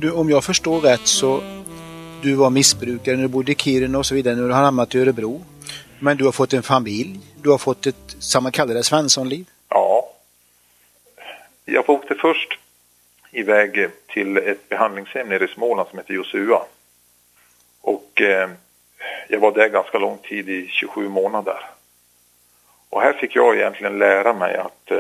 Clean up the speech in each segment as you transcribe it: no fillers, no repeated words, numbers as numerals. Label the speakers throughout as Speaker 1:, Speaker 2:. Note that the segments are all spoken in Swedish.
Speaker 1: Du, om jag förstår rätt så du var missbrukare när du bodde i Kiruna och så vidare. Nu har du hamnat i Örebro. Men du har fått en familj. Du har fått ett, som man kallar det, Svenssonliv.
Speaker 2: Ja. Jag åkte först iväg till ett behandlingshem nere i Småland som heter Josua. Och jag var där ganska lång tid, i 27 månader. Och här fick jag egentligen lära mig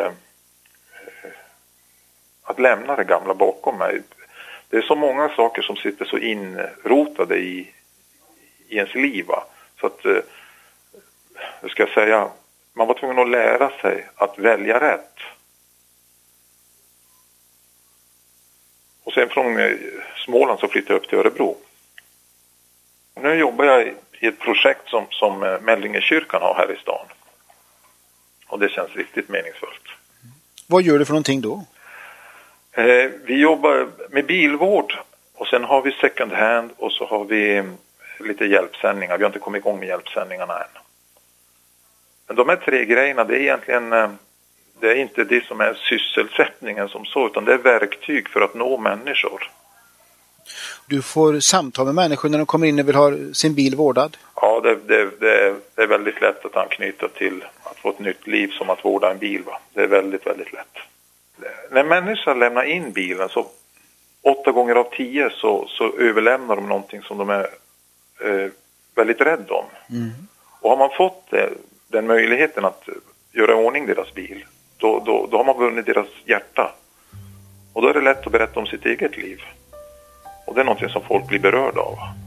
Speaker 2: att lämna det gamla bakom mig. Det är så många saker som sitter så inrotade i ens liv. Va? Så att, hur ska jag säga, man var tvungen att lära sig att välja rätt. Och sen från Småland så flyttade jag upp till Örebro. Nu jobbar jag i ett projekt som Mällingekyrkan har här i stan. Och det känns riktigt meningsfullt.
Speaker 1: Vad gör du för någonting då?
Speaker 2: Vi jobbar med bilvård. Och sen har vi second hand. Och så har vi lite hjälpsändningar. Vi har inte kommit igång med hjälpsändningarna än. Men de här 3 grejerna, det är egentligen... Det är inte det som är sysselsättningen som så, utan det är verktyg för att nå människor. Du får samtal med människor när de kommer in och vill ha sin bil vårdad? Ja, det är väldigt lätt att anknyta till att få ett nytt liv som att vårda en bil. Va? Det är väldigt, väldigt lätt. När människor lämnar in bilen så 8 gånger av 10 så överlämnar de någonting som de är väldigt rädda om. Mm. Och har man fått den möjligheten att göra i ordning deras bil, då har man vunnit deras hjärta. Och då är det lätt att berätta om sitt eget liv. Och det är någonting som folk blir berörda av.